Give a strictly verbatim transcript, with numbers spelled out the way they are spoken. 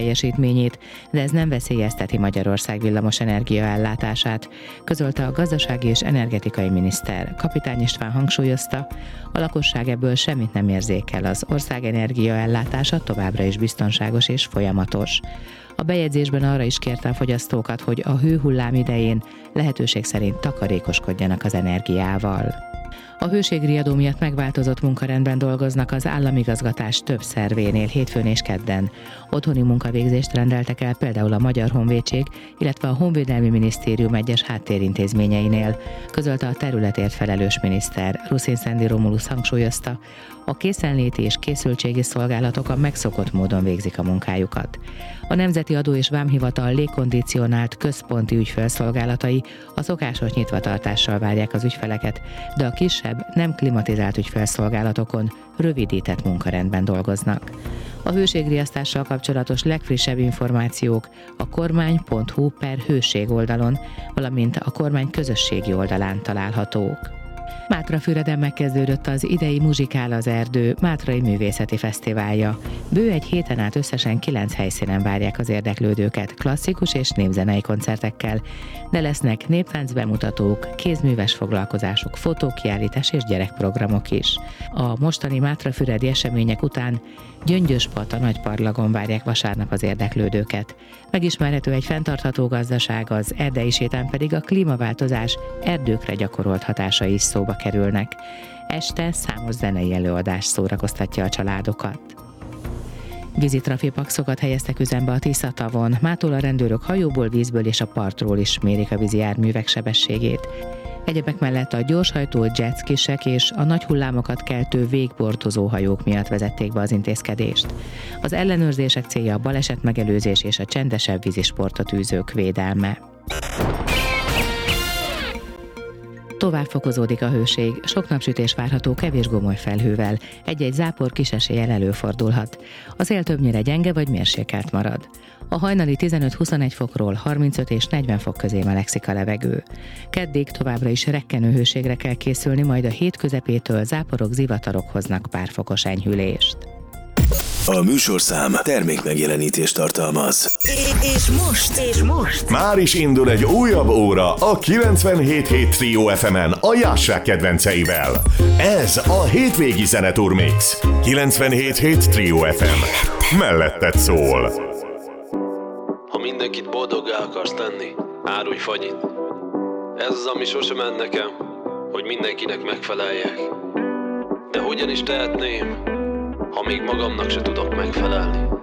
teljesítményét, de ez nem veszélyezteti Magyarország villamos energia ellátását, közölte a gazdasági és energetikai miniszter. Kapitány István hangsúlyozta, a lakosság ebből semmit nem érzékel, az ország energia ellátása továbbra is biztonságos és folyamatos. A bejegyzésben arra is kérte a fogyasztókat, hogy a hőhullám idején lehetőség szerint takarékoskodjanak az energiával. A hőségriadó miatt megváltozott munkarendben dolgoznak az államigazgatás több szervénél hétfőn és kedden. Otthoni munkavégzést rendeltek el például a Magyar Honvédség, illetve a Honvédelmi Minisztérium egyes háttérintézményeinél, közölte a területért felelős miniszter. Ruszin Szendi Romulusz hangsúlyozta, a készenléti és készültségi szolgálatok a megszokott módon végzik a munkájukat. A Nemzeti Adó és Vámhivatal légkondicionált központi ügyfélszolgálatai a szokásos nyitvatartással várják az ügyfeleket, de a kisebb, nem klimatizált ügyfélszolgálatokon rövidített munkarendben dolgoznak. A hőségriasztással kapcsolatos legfrissebb információk a kormány pont hu per hőség oldalon, valamint a kormány közösségi oldalán találhatók. Mátrafüreden megkezdődött az idei Muzsikál az erdő Mátrai Művészeti Fesztiválja. Bő egy héten át összesen kilenc helyszínen várják az érdeklődőket klasszikus és népzenei koncertekkel, de lesznek néptánc bemutatók, kézműves foglalkozások, fotókiállítás és gyerekprogramok is. A mostani mátrafüredi események után Gyöngyöspat a Nagyparlagon várják vasárnap az érdeklődőket. Megismerhető egy fenntartható gazdaság, az erdei sétán pedig a klímaváltozás erdőkre gyakorolt hatásai is szóba kerülnek. Este számos zenei előadás szórakoztatja a családokat. Vízitrafipaxokat helyeztek üzembe a Tisza-tavon. Mától a rendőrök hajóból, vízből és a partról is mérik a vízi járművek sebességét. Egyebek mellett a gyorshajtó jetskisek és a nagy hullámokat keltő végbordozó hajók miatt vezették be az intézkedést. Az ellenőrzések célja a baleset megelőzés és a csendesebb vízisportot űzők védelme. Tovább fokozódik a hőség, sok napsütés várható kevés gomoly felhővel, egy-egy zápor kis eséllyel előfordulhat. A szél többnyire gyenge vagy mérsékelt marad. A hajnali tizenöt-huszonegy fokról harmincöt és negyven fok közé melegszik a levegő. Keddig továbbra is rekkenő hőségre kell készülni, majd a hét közepétől záporok, zivatarok hoznak pár fokos enyhülést. A műsorszám termékmegjelenítést tartalmaz. És most, és most már is indul egy újabb óra a kilencvenhét hét Trio ef emen a Jássák kedvenceivel. Ez a hétvégi zeneturmix. kilencvenhét hét Trio ef em. Melletted szól. Ha mindenkit boldoggá akarsz tenni, árulj fagyit. Ez az, ami sosem ment nekem, hogy mindenkinek megfeleljek. De hogyan is tehetném, ha még magamnak se tudok megfelelni?